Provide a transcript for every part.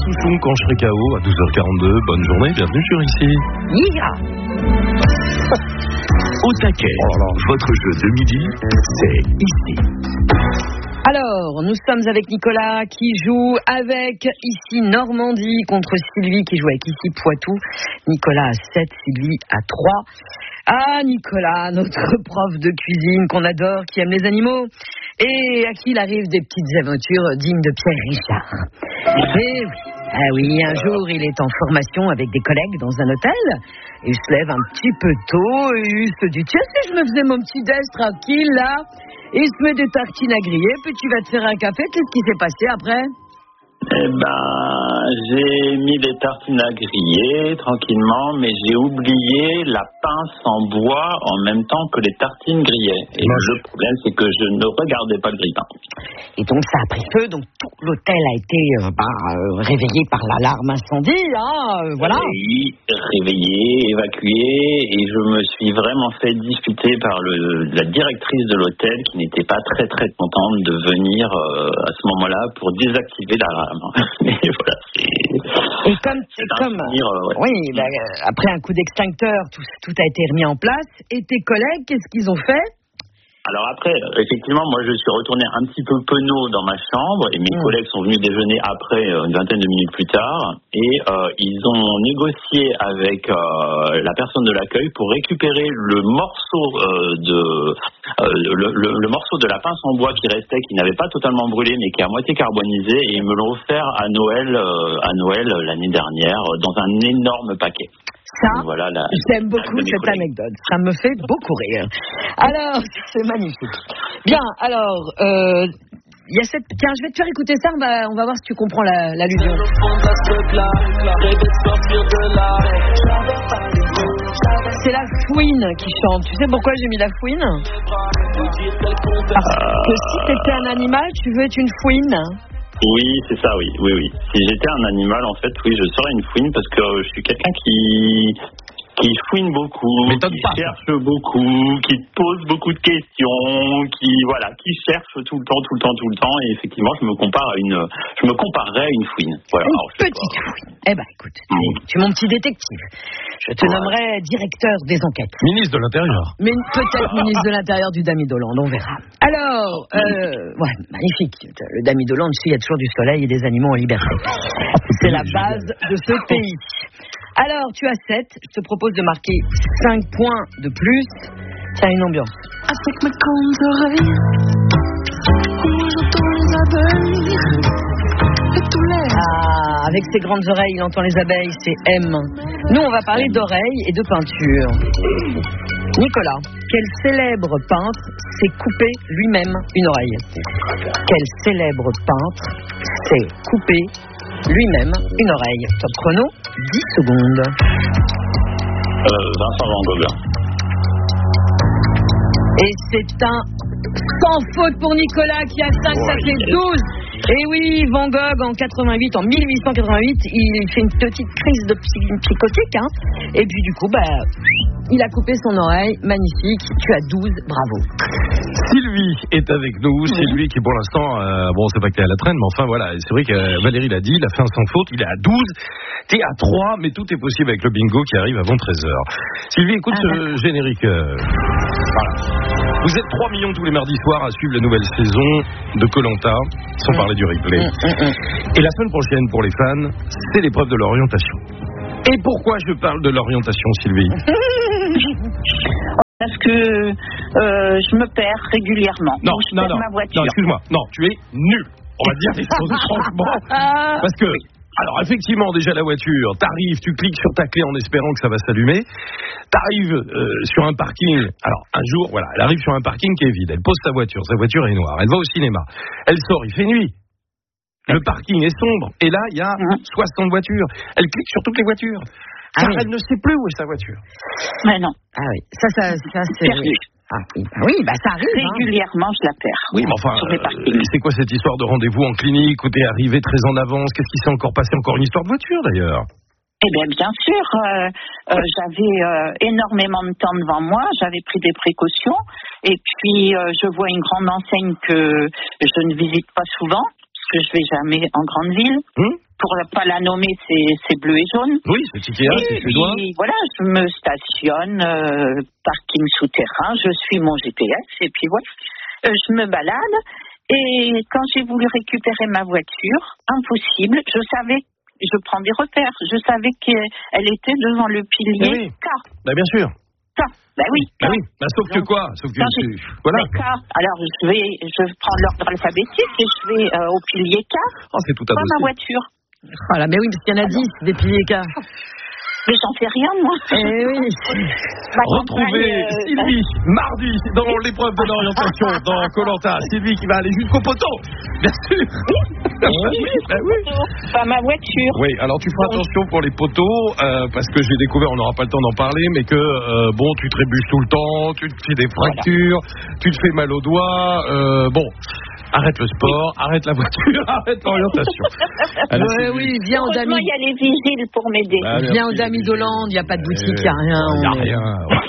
Voici Funk quand je serai KO à 12h42. Bonne journée, bienvenue sur ici. Au taquet, votre jeu de midi, c'est ici. Alors, nous sommes avec Nicolas qui joue avec ici Normandie contre Sylvie qui joue avec ici Poitou. Nicolas à 7, Sylvie à 3. Ah, Nicolas, notre prof de cuisine qu'on adore, qui aime les animaux et à qui il arrive des petites aventures dignes de Pierre Richard. Et oui. Ah oui, un jour, il est en formation avec des collègues dans un hôtel. Il se lève un petit peu tôt et il se dit, tiens, si je me faisais mon petit déj tranquille, là, il se met des tartines à griller, puis tu vas te faire un café. Qu'est-ce qui s'est passé après ? J'ai mis des tartines à griller tranquillement, mais j'ai oublié la pince en bois en même temps que les tartines grillaient. Et le problème, c'est que je ne regardais pas le grille-pain. Et donc, ça a pris feu, donc tout l'hôtel a été réveillé par l'alarme incendie, voilà. Oui, réveillé, évacué, et je me suis vraiment fait disputer par la directrice de l'hôtel qui n'était pas très très contente de venir à ce moment-là pour désactiver l'alarme. Mais voilà, et oui, après un coup d'extincteur, tout a été remis en place. Et tes collègues, qu'est-ce qu'ils ont fait ? Alors après, effectivement, moi je suis retourné un petit peu penaud dans ma chambre et mes collègues sont venus déjeuner après, une vingtaine de minutes plus tard, et ils ont négocié avec la personne de l'accueil pour récupérer le morceau le morceau de la pince en bois qui restait, qui n'avait pas totalement brûlé mais qui est à moitié carbonisé, et ils me l'ont offert à Noël l'année dernière dans un énorme paquet. Ça, voilà j'aime beaucoup cette anecdote. Ça me fait beaucoup rire. Alors, c'est magnifique. Bien, alors, il y a cette... Tiens, je vais te faire écouter ça, on va voir si tu comprends l'allusion. C'est la fouine qui chante. Tu sais pourquoi j'ai mis la fouine ? Parce que si t'étais un animal, tu veux être une fouine ? Oui, c'est ça, oui. Si j'étais un animal, en fait, oui, je serais une fouine parce que je suis quelqu'un qui fouine beaucoup, qui cherche beaucoup, qui pose beaucoup de questions, qui cherche tout le temps, et effectivement, je me comparerais à une fouine. Voilà. Une petite fouine. Eh ben, écoute, tu es mon petit détective. Je te nommerai directeur des enquêtes. Ministre de l'Intérieur. Mais peut-être ministre de l'Intérieur du Damidoland, on verra. Alors, magnifique. Le Damidoland, il y a toujours du soleil et des animaux en liberté. C'est la base de ce pays. Alors, tu as 7. Je te propose de marquer 5 points de plus. Tiens, une ambiance. Avec mes grandes oreilles, j'entends les abeilles et tous les... Ah, avec ses grandes oreilles, il entend les abeilles, c'est M. Nous, on va parler d'oreilles et de peinture. Nicolas, quel célèbre peintre s'est coupé lui-même une oreille ? Quel célèbre peintre s'est coupé lui-même une oreille? Top chrono, 10 secondes. Vincent Van Gogh. Et c'est un sans faute pour Nicolas qui a 5, ça fait 12. Et oui, Van Gogh en 1888, il fait une petite crise de psychotique, et puis du coup, il a coupé son oreille, magnifique, tu as 12, bravo. Sylvie est avec nous, Sylvie qui pour l'instant, c'est pas que t'es à la traîne, mais enfin voilà, c'est vrai que Valérie l'a dit, il a fait un sans faute, il est à 12, t'es à 3, mais tout est possible avec le bingo qui arrive avant 13h. Sylvie, écoute ce générique. Voilà. Vous êtes 3 millions tous les mardis soirs à suivre la nouvelle saison de Koh-Lanta, sans parler du replay. Et la semaine prochaine, pour les fans, c'est l'épreuve de l'orientation. Et pourquoi je parle de l'orientation, Sylvie ? Parce que je me perds régulièrement. Non, ma voiture. Non, excuse-moi. Non, tu es nul. On va dire les choses franchement. Parce que... Alors effectivement, déjà la voiture, t'arrives, tu cliques sur ta clé en espérant que ça va s'allumer, t'arrives sur un parking, alors un jour, voilà, elle arrive sur un parking qui est vide, elle pose sa voiture est noire, elle va au cinéma, elle sort, il fait nuit, le parking est sombre, et là il y a 60 voitures, elle clique sur toutes les voitures, car elle ne sait plus où est sa voiture. Mais non. Ah oui, ça c'est... Perdu. Ça arrive. Régulièrement, je la perds. Oui, mais enfin, c'est quoi cette histoire de rendez-vous en clinique où t'es arrivé très en avance? Qu'est-ce qui s'est encore passé? Encore une histoire de voiture, d'ailleurs? Eh bien sûr. J'avais énormément de temps devant moi. J'avais pris des précautions. Et puis, je vois une grande enseigne que je ne visite pas souvent, parce que je vais jamais en grande ville. pour ne pas la nommer, c'est bleu et jaune. Oui, c'est Ikea, c'est suédois. Et voilà, je me stationne, parking souterrain, je suis mon GPS, et puis voilà, je me balade. Et quand j'ai voulu récupérer ma voiture, impossible, je prends des repères, je savais qu'elle était devant le pilier K. Bah, bien sûr. K, bah oui. K. Bah oui, bah, sauf que quoi? Sauf que voilà. K, alors je prends l'ordre alphabétique et je vais au pilier K. Oh, c'est tout à fait. Pas ma voiture. Voilà, mais oui, parce qu'il y en a 10 des piliers K. Mais j'en sais rien, moi. Eh oui. Retrouvez Sylvie mardi dans l'épreuve de l'orientation dans Koh-Lanta. Sylvie qui va aller jusqu'au poteau, bien sûr. Oui. Pas ma voiture. Oui, alors tu feras attention pour les poteaux, parce que j'ai découvert, on n'aura pas le temps d'en parler, mais que bon, tu trébuches tout le temps, tu te fais des fractures, tu te fais mal aux doigts, bon. Arrête le sport, arrête la voiture, arrête l'orientation. Oui, viens aux amis. Il y a les vigiles pour m'aider. Viens aux amis d'Hollande, il n'y a pas de boutique, il n'y a rien. Il n'y a rien.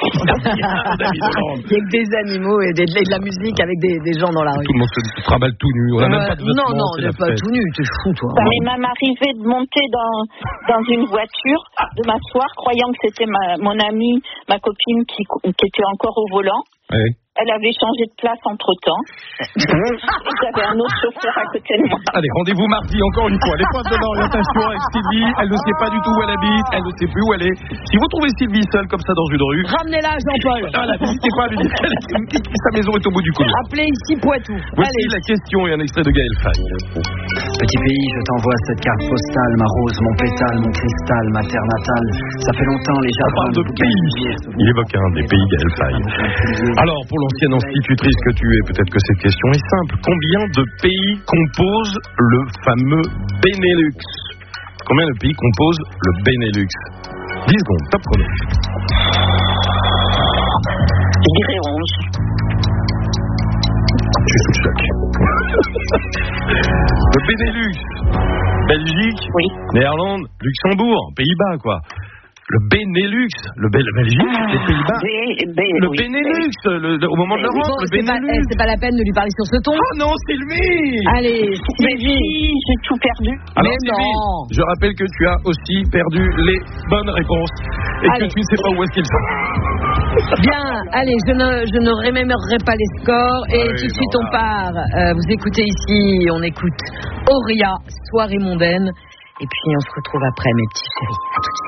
Il y a que des animaux et de la musique avec des gens dans la rue. Tout le monde se travaille tout nu. On n'a même pas de vêtements. Non, on n'est pas tout nu, t'es fou, toi. Ça m'est même arrivé de monter dans une voiture, de m'asseoir, croyant que c'était ma amie, ma copine qui était encore au volant. Oui. Elle avait changé de place entre-temps. J'avais un autre chauffeur à côté de moi. Allez, rendez-vous mardi, encore une fois. L'épreuve de l'orientation avec Sylvie. Elle ne sait pas du tout où elle habite. Elle ne sait plus où elle est. Si vous trouvez Sylvie seule comme ça dans une rue, ramenez-la, Jean-Paul. Voilà, n'hésitez pas à lui dire que sa maison est au bout du couloir. Appelez ici Poitou. Voici la question et un extrait de Gaël Faye. Petit pays, je t'envoie cette carte postale, ma rose, mon pétale, mon cristal, ma terre natale. Ça fait longtemps les On jardins parle de pays. Il évoque un des pays Gaël Faye. Alors, pour l'ancienne institutrice que tu es, peut-être que cette question est simple. Combien de pays composent le fameux Benelux? Combien de pays composent le Benelux? 10 secondes, top chrono. Je dirais 11. Je suis sous le choc. Le Benelux, Belgique, Néerlande, Luxembourg, Pays-Bas, quoi. Le Benelux, la Belgique, les Pays-Bas. Le Benelux, au moment de l'Europe, le Benelux. C'est pas la peine de lui parler sur ce ton. Oh non, Sylvie! Allez, Sylvie, j'ai tout perdu. Alors, mais Sylvie, non. je rappelle que tu as aussi perdu les bonnes réponses et que tu ne sais pas où est-ce qu'ils sont. Bien, allez, je ne rémémorerai pas les scores et tout de suite on part. Vous écoutez ici, on écoute Auria, Soirée mondaine et puis on se retrouve après mes petits chéris. À tout de suite.